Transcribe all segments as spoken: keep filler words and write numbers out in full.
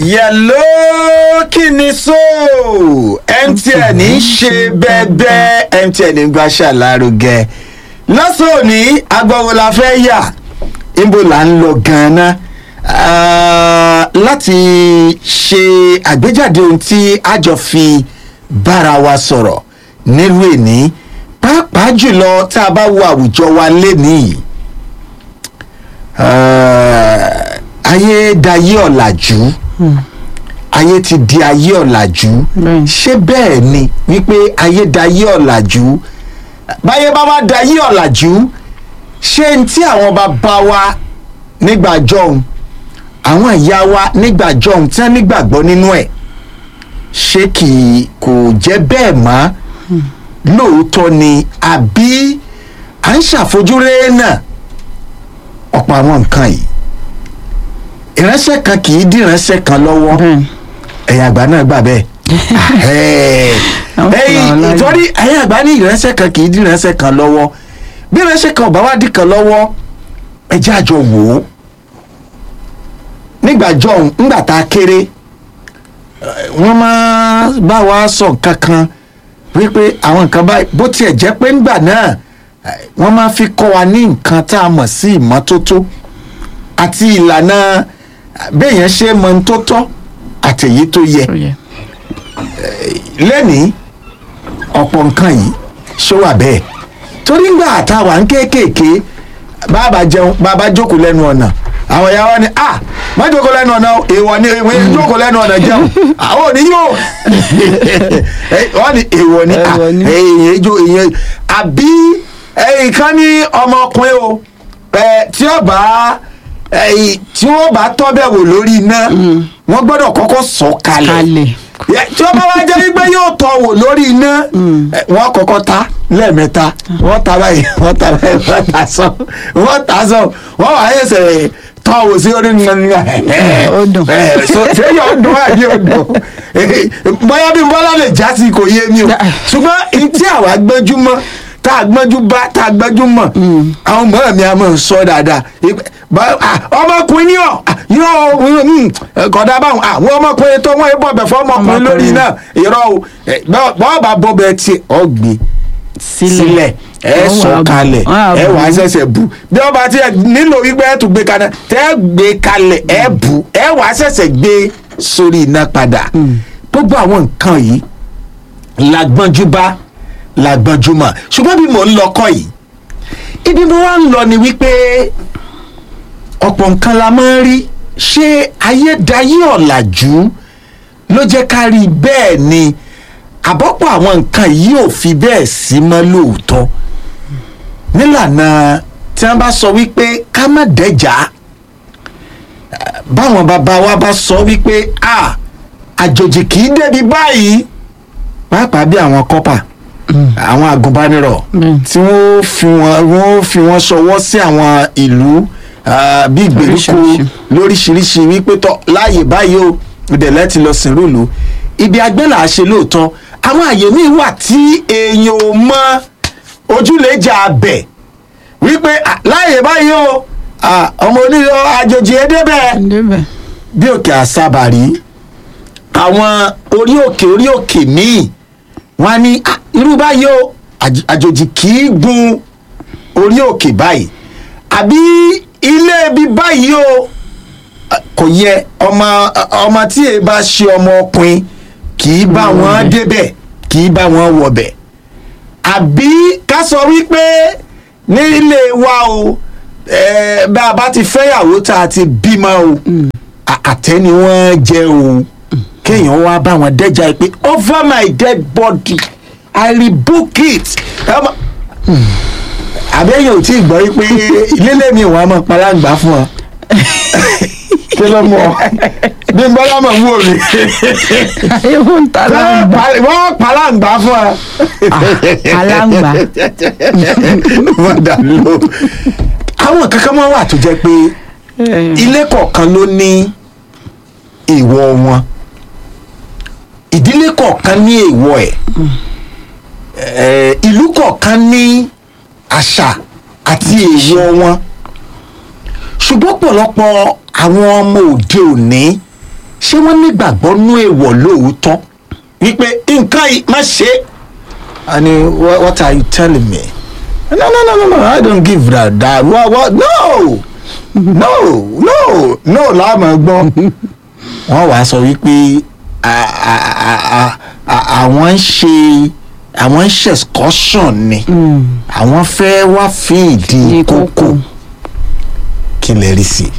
yẹ̀ló kí ni so M T N ń ṣe bẹ́ẹ̀bẹ́ M T N ń gbàṣà lárugẹ lọ́sàn òní agbọ́wọ́ la fẹ́ yà níbo là ń lọ gan-an láti ṣe àgbéjáde ohun tí a jọ fi bára wa sọ̀rọ̀ nílùú èní pàápàá jùlọ tá a bá wo àwùjọ wa lénìí ayé dayé ọ̀làjú ayé ti di ayé ọ̀làjú ṣé bẹ́ẹ̀ ni wípé ayé dayé ọ̀làjú báyé bá wá dayé ọ̀làjú ṣé n tí àwọn bàbá wa nígbà jọ̀hún àwọn ìyá wa nígbà jọ̀hún tí wọ́n nígbàgbọ́ nínú ẹ̀ ṣé kì kò jẹ́ bẹ́ẹ̀ mọ́ lóòótọ́ ni àbí à ń ṣàfojúré náà ọ̀pọ̀ àwọn nǹkan yìí ìránṣẹ́ kan kì í dí ìránṣẹ́ kan lọ́wọ́ ẹ̀yin àgbà náà gbà bẹ́ẹ̀ ẹ̀yin ìtọ́rí ẹ̀yin àgbà ní ìránṣẹ́ kan kì í dí ìránṣẹ́ kan lọ́wọ́ bí ìránṣẹ́ kan ò bá wá dí kan lọ́wọ́ ẹ jẹ́ àjọ wò ó nígbà jọ̀hún ńgbà tá a kéré wọ́n máa bá wa sọ nǹkan kan wípé àwọn nǹkan báyìí bó tiẹ̀ jẹ́ pé ńgbà náà wọ́n máa fi kọ́ wa ní nǹkan tá a mọ̀ sí ìmọ́tótó àti ìlànà béèyàn ṣe mọ ohun tó tọ́ àtèyí tó yẹ lẹ́nìí ọ̀pọ̀ nǹkan yìí ṣó wà bẹ́ẹ̀ torí ńgbà táwa ń kéékèèké bàbá jẹun bàbá jókòó lẹ́nu ọ̀nà àwọn ìyá wa ni ah má jókòó lẹ́nu ọ̀nà èèwọ̀ ni èèwọ̀ jókòó lẹ́nu ọ̀nà jẹun àwọn ò ní yóò wọ́n ní èèwọ̀ ni ah èèyàn jó èèyàn àbí ẹ̀yìn kan ní ọmọkùnrin o tí ó bá tí wọ́n bá tọ́ bẹ̀ wò lórí iná wọ́n gbọ́dọ̀ kọ́kọ́ sọ kalẹ̀ tí wọ́n bá wá jẹ́ wípé yóò tọ́ wò lórí iná wọ́n kọ́kọ́ ta lẹ́ẹ̀mẹ́ta wọ́n ta báyìí wọ́n ta báyìí wọ́n ta sọ wọ́n ta sọ wọ́n wà á yẹsẹ̀ tọ́ wò sí orí nǹkan ṣé yóò dùn àbí yóò dùn bóyá bí bọ́lá lè já sí kò yé mi o ṣùgbọ́n ìtí àwa gbẹ́júmọ́ tá a gbẹ́jú bá tá a gbẹ́jú mọ̀ àwọn mọ̀ọ́ mi a máa ń sọ dáadáa ọmọkùnrin ni ọ yóò kọ̀dá báwọn àwọn ọmọkùnrin tó wọ́n bọ̀ bẹ̀ fọ́ ọmọkùnrin lórí náà irọ́ o bọ́ọ̀ bá bọ́ bẹ́ẹ̀ tí ọ gbé sílẹ̀ ẹ sọ kalẹ̀ ẹ wà á ṣẹ̀ṣẹ̀ bù bí ọba tí ẹ nílò wípé ẹ tún gbé kalẹ̀ tẹ́ gbé kalẹ̀ ẹ bù ẹ wà á ṣẹ̀ṣẹ̀ gbé sórí iná padà gbogbo àwọn nǹkan yìí làgbọ́njú bá làgbọ́njúmọ̀ ṣùgbọ́n bí mò ń lọ kọ́ yìí ibi mo wá ń lọ ni wípé ọ̀pọ̀ nǹkan la máa ń rí ṣé ayédayé ọ̀làjú ló jẹ́ ká rí bẹ́ẹ̀ ni àbọ̀pọ̀ àwọn nǹkan yìí ò fi bẹ́ẹ̀ sí mọ́ lóòótọ́ nílànà tí wọ́n bá sọ wípé ká má dẹ́jà báwọn bàbá wa bá sọ wípé a àjòjì kì í débi báyìí pàápàá bí àwọn kọ́pà àwọn agùnbánirọ̀ tí wọ́n fi wọ́n wọ́n fi wọ́n ṣọwọ́ sí àwọn ìlú bí ìgbèríko lóríṣiríṣi wípé tọ́ láàyè báyìí o ìdẹ̀lẹ́ ti lọ sìn rúùlù ibi agbẹ́là ṣe lóòótọ́ àwọn àyè míì wà tí èèyàn ò mọ ojúlẹ̀jà abẹ̀ wípé láàyè báyìí o ọmọ oníyọ àjòjì ẹdẹ́bẹ̀ bí òkè àsábàrí àwọn orí òkè orí òkè míì wọ́n á ní irú báyìí o àjòjì kì í gun orí òkè báyìí àbí ilé ibi báyìí o kò yẹ ọmọ ọmọ tí èyí bá ṣe ọmọ ọkùnrin kì í bá wọn débẹ̀ kì í bá wọn wọbẹ̀ àbí ká sọ wípé ní ilé wa o bá a bá ti fẹ́yàwó tá a ti bímọ o àtẹ ni wọ́n jẹ́ o kéèyàn wá bá wọn dẹ́jà pé over my dead body I rebook it àbẹ́yìn ò tí ì gbọ́ pé ilé mi wọ́n á mọ̀ palangba fún ọ kí ló mú ọ bí n bọ́lá mọ̀ wú omi wọ́n palangba fún ọ. palangba. wọ́n dà ló àwọn kankan máa wà tó jẹ́ pé ilé kọ̀ọ̀kan ló ní èèwọ̀ wọn ìdílé kọ̀ọ̀kan ní èèwọ̀ ẹ̀ ìlú kọ̀ọ̀kan ní àṣà àti èèwọ̀ wọn ṣùgbọ́n pọ̀lọpọ̀ àwọn ọmọ òde òní ṣé wọ́n nígbàgbọ́ nú èèwọ̀ lóòótọ́ wípé nǹkan yìí má ṣe é. and what, what are you telling me? no no no no no I don't give that that what what no no no no láàmú gbọ́n. wọ́n wàá sọ wípé àwọn ń ṣe àwọn ń ṣe excursion ni àwọn fẹ́ wá fi ìdí kókó kí lè rí sí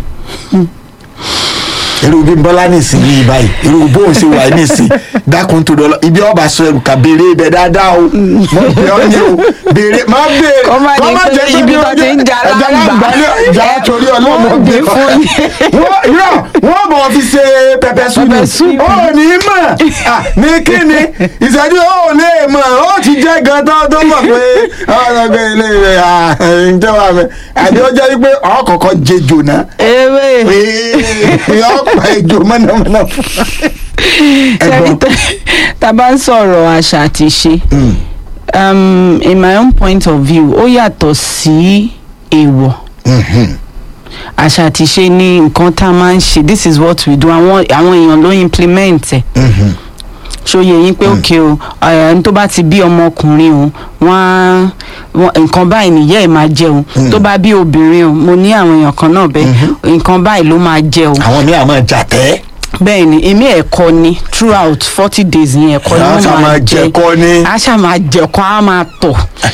i irú bí bọ́lá nísìnyí báyìí irú bóun ṣe wà nísìnyí dákun tó dọ́lọ́ ibi ọba sọ ẹrù ká béèrè ibẹ̀ dáadáa o mo bẹ̀ ọ́ ní o béèrè má béèrè kọ́ má jẹ́ ibi tó ti ń jà lágbà jà torí ọlọ́mọ gbé fún mi wọ́n bọ̀ fi ṣe pẹpẹ súnmi ó ní mọ̀ ní kíni ìṣẹ́jú ó lè mọ̀ ó ti jẹ́ gan tó tó mọ̀ pé ọ̀rọ̀ gbé ilé rẹ̀ ìjọba mi àbí ó jẹ́ wípé ọ̀kọ̀ọ̀kan jẹjọ náà ọ̀pọ̀ ẹjọ mọ̀nàmọ́ná. sẹ́ni tá a bá ń sọ̀rọ̀ àṣà àti ìṣe in my own point of view ó yàtọ̀ sí èèwọ̀. àṣà àti ìṣe ni nǹkan tá a máa ń ṣe this is what we do àwọn àwọn èèyàn ló implement ẹ̀. ṣòye yín pé òkè o ẹni tó bá ti bí ọmọkùnrin o wọn nǹkan báyìí nìyẹ́ ẹ̀ máa jẹ o tó bá bí obìnrin o mo ní àwọn èèyàn kan náà bẹ́ẹ̀ nǹkan báyìí ló máa jẹ o. àwọn ní àwọn ìjà tẹ́. bẹ́ẹ̀ ni èmi ẹ̀kọ́ ni throughout forty days yẹn ẹ̀kọ́ ni wọ́n máa jẹ àṣà máa jẹ ẹ̀kọ́ á máa tọ̀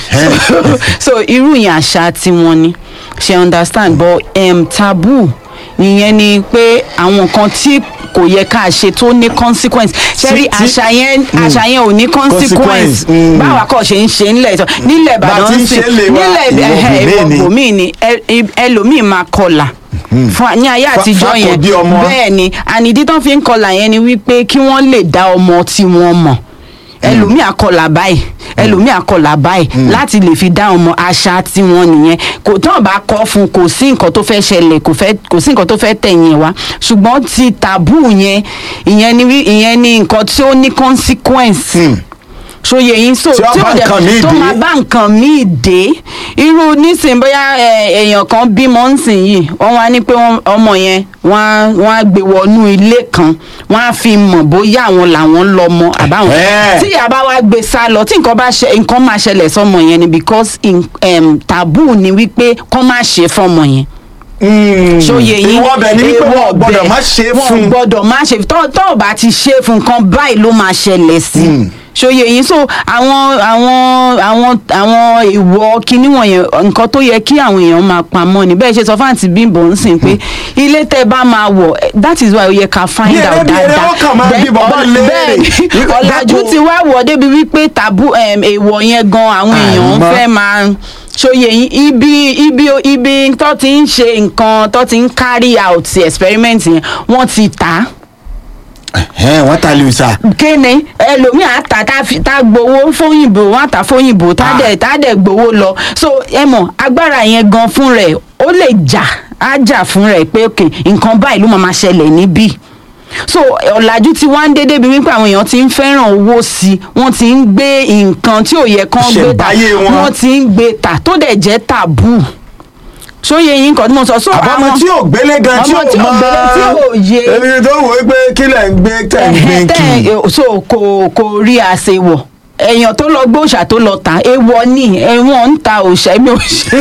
so irú yẹn àṣà tiwọn ni ṣe understand but um, taboo ìyẹn ni pé àwọn nǹkan tí kò yẹ ká ṣe tó ní consequence ṣẹ́rí àṣà yẹn àṣà yẹn ò ní consequence báwa kọ́ ṣe ń ṣe nílẹ̀ ìtọ́ nílẹ̀ ìbàdàn sí nílẹ̀ ìbòmíì ni ẹlòmíì máa kọlà fún ní ayé àtijọ́ yẹn bẹ́ẹ̀ ni ànídí tán fi ń kọlà yẹn ni wípé kí wọ́n lè dá ọmọ tí wọ́n mọ̀ ẹlòmíì àkọlà báyìí ẹlòmíì àkọlà báyìí láti lè fi dá ọmọ àṣà tiwọn nìyẹn kò tán bá kọ fún kò sí nǹkan tó fẹ́ ṣẹlẹ̀ kò fẹ́ kò sí nǹkan tó fẹ́ tẹ̀yìn wá ṣùgbọ́n ti tàbú yẹn ìyẹn ni ìyẹn ni nǹkan tí ó ní consequence. Hmm. ṣòye yín so tí ó dẹ tó máa bá nǹkan míì dé irú nísìnyí bóyá èèyàn kan bímọ nsìn yìí wọ́n wá ní pé ọmọ yẹn wọ́n á gbé wọnú ilé kan wọ́n á fi mọ̀ bóyá àwọn làwọn lọ́mọ àbáwọn tí ìyá bá wá gbé sá lọ tí nǹkan bá ṣe nǹkan máa ṣẹlẹ̀ sọ́mọ yẹn ni because um, taboo ni wípé kọ́ máa ṣe fọ́mọ yẹn. ṣòye yín ìwọ bẹ ní wípé wọn gbọ́dọ̀ má ṣe fún wọn gbọ́dọ̀ má ṣe tó tó bá ti ṣe fún nǹkan báyìí ló máa ṣẹlẹ̀ sí ṣòye yín so àwọn àwọn àwọn àwọn èèwọ̀ kíní wọ̀nyẹn nǹkan tó yẹ kí àwọn èèyàn máa pamọ́ ni bẹ́ẹ̀ ṣe sọ fún àǹtí Bímbọ́ ń sìn pé ilé tẹ́ bá máa wọ̀ that is why ó yẹ ká find out dáadáa bẹ́ẹ̀ ọ̀làjú ti wá wọ̀ débi wípé tàbú èèwọ̀ yẹn gan àwọn èèyàn fẹ́ máa ṣòye yín ibi ibi ibi tó ti ń ṣe nǹkan tó ti ń carry out experiment yẹn wọ́n ti tà á wọ́n ta lè sà. kéne ẹlòmíà ta tá gbowó fóyìnbó wọ́n ta fóyìnbó tá dẹ̀ tá dẹ̀ gbowó lọ so ẹ mọ̀ agbára yẹn gan fún rẹ̀ ó lè jà á jà fún rẹ̀ pé ok nǹkan báyìí ló máa ṣẹlẹ̀ níbí so ọ̀làjú ti wá ń dédé bí wípé àwọn èèyàn ti ń fẹ́ràn owó sí i wọ́n ti ń gbé nǹkan tí ò yẹ kán gbé tà wọ́n ti ń gbé tà tó dẹ̀ jẹ́ tàbú sóye yín kan tí mo sọ so àbámọ tí ò gbélé gan tí ò mọ yé èmi tó wò ó pé kí lẹ̀ ń gbé tẹ̀ ń gbé kí. so kò kò rí àṣewọ̀ èèyàn tó lọ gbé òòṣà tó lọ tà ewọ ní ẹwọn ń ta òòṣà mi ò ṣe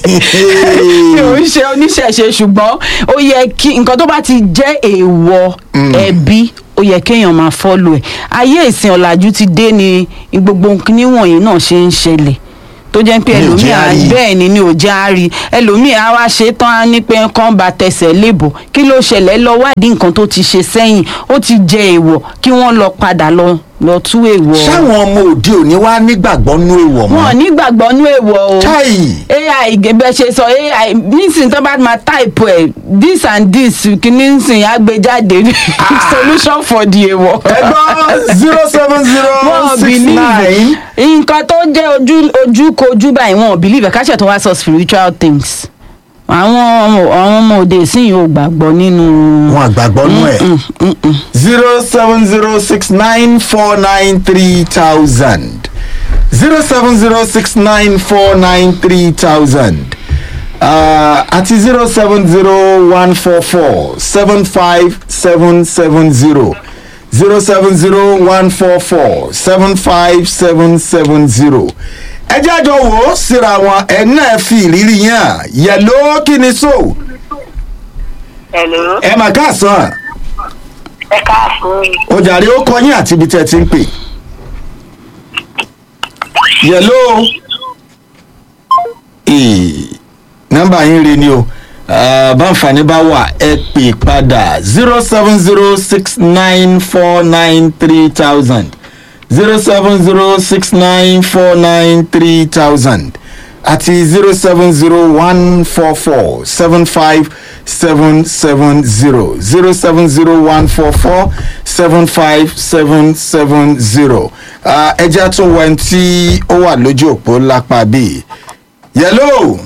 mi ò ṣe oníṣẹ̀ṣe ṣùgbọ́n ó yẹ kí nǹkan tó bá ti jẹ́ èèwọ̀ ẹbí ó yẹ kéèyàn máa fọ́lù ẹ̀ ayé ìsìn ọ̀làjú ti dé ni gbogbo níwọ̀nyí náà ṣe ń ṣẹlẹ̀ tó jẹ́ pé ẹlòmíà bẹ́ẹ̀ ni ni ò jẹ́ àárí ẹlòmíà wá ṣe tán á ní pé kán ba tẹsẹ̀ lébò kí ló ṣẹlẹ̀ lọ wádìí nǹkan tó ti ṣe sẹ́yìn ó ti jẹ èèwọ̀ kí wọ́n lọ padà lọ lọ tú èèwọ̀. sáwọn ọmọ òde òní wá nígbàgbọ́ nú èèwọ̀ mọ́. wọn nígbàgbọ́ nú èèwọ̀ o. chai. ai gẹ́gẹ́ ṣe sọ ai nísìnyí tó bá máa type ẹ̀ this and this kìíní nísìnyí á gbé jáde solution for the èèwọ̀. ẹgbọ́n zero seven zero six nine. nǹkan tó jẹ́ ojú ojú kojú báyìí wọn ò believe ẹ̀ káṣẹ̀ tó wá sọ spiritual things àwọn àwọn ọmọ òde ìsìn yóò gbàgbọ́ nínú. wọn àgbàgbọ́ nú ẹ̀. zero seven zero six nine four nine three thousand zero seven zero six nine four nine three thousand àti zero seven zero one four four seven five seven seven zero zero seven zero one four four seven five seven seven zero. ẹ jẹ́ àjọ wò ó síra wọn ẹ̀ náà fi ìrírí yàn yẹ̀ló kí ni so. Hello. ẹ mà káàsán. ẹ káàsán. ó jàre ó kọ yín àti ibi tẹ́ ti ń pè. yẹ̀ló. nọ́mbà yín re ni o báǹfààní bá wà ẹ pè padà zero seven zero six nine four nine three thousand zero seven zero six nine four nine three thousand àti zero seven zero one four four seven five seven seven zero zero seven zero one four four seven five seven seven zero. ẹ jẹ́ tún wẹ́n tí ó wà lójú òpó lápá bíi. Hello.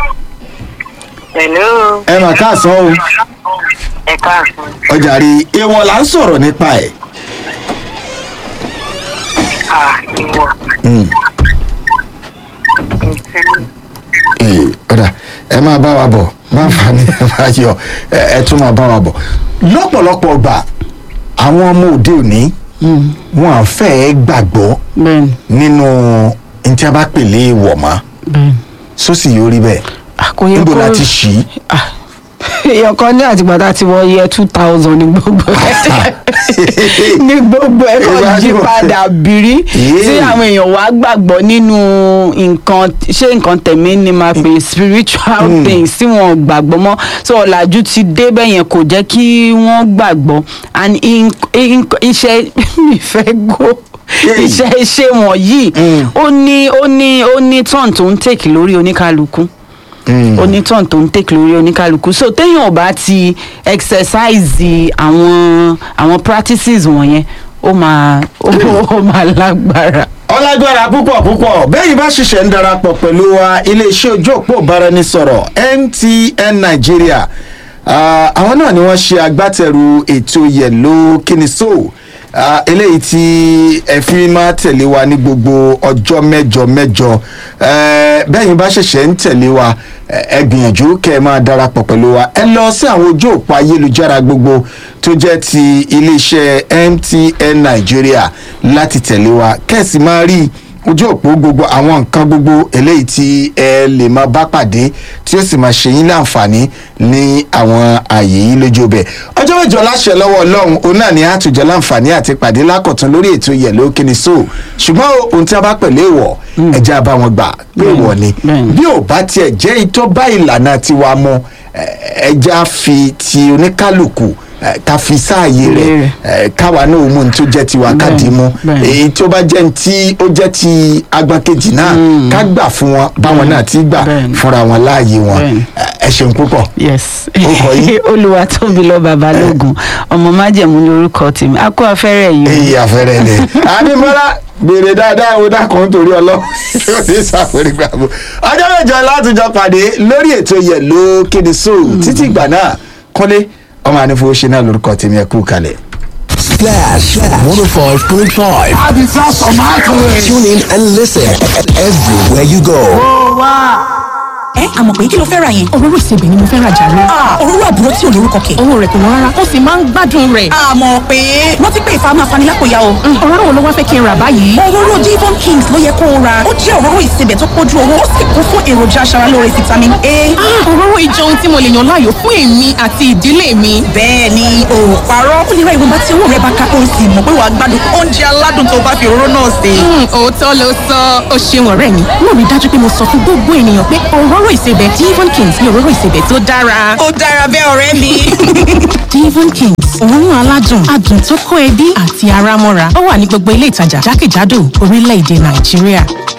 Hello. ẹ mà káàsán o. ẹ káàsán. ọjà rí èèwọ̀ là ń sọ̀rọ̀ nípa ẹ̀. ah ìwọ. ee ọ̀dà ẹ máa bá wa bọ̀ máa fà ní ẹ máa yọ ẹ tún máa bá wa bọ̀. lọ́pọ̀lọpọ̀ gbà àwọn ọmọ òde òní wọn à fẹ́ gbàgbọ́ nínú ní tí a bá pèlè ìwọ̀ mọ́ sósì yóò rí bẹ́ẹ̀ níbo la ti ṣí. èèyàn kan ní àtìgbà tá a ti wọ iye two thousand ní gbogbo ẹ ní gbogbo ẹ kàn jí padà bírí tí àwọn èèyàn wá gbàgbọ́ nínú nǹkan ṣé nǹkan tẹ̀mí ni máa pè spiritual mm. things tí wọ́n gbàgbọ́ mọ́ so ọ̀làjú ti dé bẹ́ẹ̀ yẹn kò jẹ́ kí wọ́n gbàgbọ́ and iṣẹ́ mi fẹ́ go iṣẹ́ iṣẹ́ wọ̀nyí ó ní ó ní ó ní turn tó ń take lórí oníkálukú onítàn tó ń take lórí oníkálukú so téèyàn ò bá ti exercise àwọn àwọn practices wọ̀nyẹn ó máa ó máa lágbára. ọlágbára púpọ̀ púpọ̀ bẹ́ẹ̀ bá ṣiṣẹ́ ń darapọ̀ pẹ̀lú wa iléeṣẹ́ ojú òpó ìbáraẹnisọ̀rọ̀ M T N Nigeria àwọn náà ni wọ́n ṣe agbátẹrù ètò yẹ̀lò kínísò eléyìí tí ẹ fi máa tẹ̀lé wa ní gbogbo ọjọ́ mẹ́jọ mẹ́jọ bẹ́ẹ̀ bá ṣẹ̀ṣẹ̀ ń tẹ̀lé wa ẹ gbìyànjú kẹ́ ẹ máa darapọ̀ pẹ̀lú wa ẹ lọ sí àwọn ojú òpó ayélujára gbogbo tó jẹ́ ti iléeṣẹ́ M T N Nigeria láti tẹ̀lé wa kẹ́sì máa rí ojú òpó gbogbo àwọn nǹkan gbogbo eléyìí tí ẹ lè máa bá pàdé tí ó sì máa ṣe yín láǹfààní ní àwọn ààyè yìí lójú ọbẹ̀ ọjọ́ mẹ́jọ láṣẹ lọ́wọ́ ọlọ́run òun náà ni àtúnjẹ láǹfààní àti pàdé lákọ̀tún lórí ètò yẹ̀lò kínísò ṣùgbọ́n ohun tí a bá pẹ̀lú èèwọ̀ ẹ̀jẹ̀ àbá wọn gbà pé èèwọ̀ ni bí ò bá tiẹ̀ jẹ́ ìtọ́ bá ìlànà tiwa mọ́ ẹ̀jẹ̀ á fi ti oníkálukú ká fi sáàyè rẹ̀ káwa náà mú ní tó jẹ́ tiwa káàdì mú èyí tó bá jẹ́ tí ó jẹ́ ti agbákejì náà ká gbà fún wọn báwọn náà ti gbà fúnra wọn láàyè wọn ẹ ṣeun púpọ̀. yes Olúwatóbilọ́ Babalógun ọmọ májẹ̀mú lórúkọ tèmi a kó afẹ́rẹ́ yìí. èyí afẹ́rẹ́ ni Abímbọ́lá béèrè dáadáa wo dákun torí ọlọ́run yóò ní sàfẹ́rẹ́ gbàgbọ́ ọjọ́ mẹ́jọ látijọ́ pàdé lórí ètò yẹ̀lò kínísò títí ìgbà náà Kúnlé ọmọ ànífowó ṣe náà lórúkọ tèmi ẹ kú kalẹ̀. Splash one oh five point five. I'll be fast on my career. Tune in and listen everywhere you go. Oh, wow. ẹ àmọ̀ pé kí ló fẹ́ ra yẹn. òróró ìsebẹ̀ ni mo fẹ́ ra jàre. òróró àbúrò tí ò lórúkọ kẹ̀. owó rẹ̀ kò wọ́n rárá ó sì máa ń gbádùn rẹ̀. àmọ̀ pé wọ́n ti pè é fáwọn afanilápòyà o. òróró wo ló wá fẹ́ kí n rà báyìí. òróró Devon Kings ló yẹ kó o ra ó jẹ́ òróró ìsebẹ̀ tó pójú owó ó sì kún fún èròjà aṣaralóore vitamin A. òróró ìjọ ohun tí mo lè yàn láàyò fún èmi àti ìdílé mi. bẹ́ẹ̀ ni o ò parọ́ ó lè ra ìwọ̀nba tí owó rẹ̀ bá ká ó sì mọ̀ pé wàá gbádùn oúnjẹ aládùn tó bá fi òróró náà sè. òótọ́ ló sọ ó ṣeun ọ̀rẹ́ mi mo rí dájú pé mo sọ fún gbogbo ènìyàn pé òróró ìsebẹ̀ Devon Kings ní òróró ìsebẹ̀ tó dára. ó dára bẹ́ẹ̀ ọ̀rẹ́ mi. Devon Kings òórùn aládùn adùn tó kó ẹbí àti ara mọ́ra ó wà ní gbogbo ilé ìtajà jákèjádò orílẹ̀-èdè Nàìjíríà.